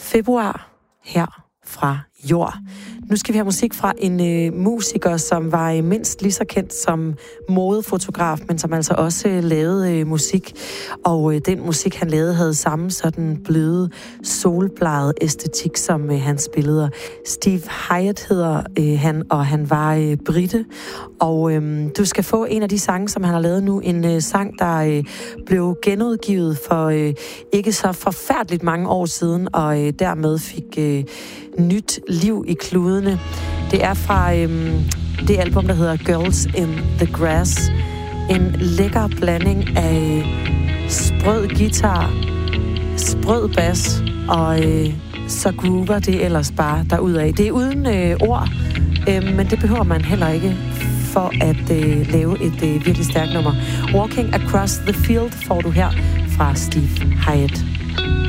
februar her fra Jord. Nu skal vi have musik fra en musiker, som var mindst lige så kendt som modefotograf, men som altså også lavede musik. Og den musik, han lavede, havde samme sådan bløde, solbladet æstetik som hans billeder. Steve Hyatt hedder han, og han var brite. Og du skal få en af de sange, som han har lavet nu. En sang, der blev genudgivet for ikke så forfærdeligt mange år siden, og dermed fik nyt liv i kludene. Det er fra det album, der hedder Girls in the Grass. En lækker blanding af sprød guitar, sprød bas, og så groover det ellers bare derudad. Det er uden ord, men det behøver man heller ikke for at lave et virkelig stærkt nummer. Walking Across the Field får du her fra Steve Hyatt.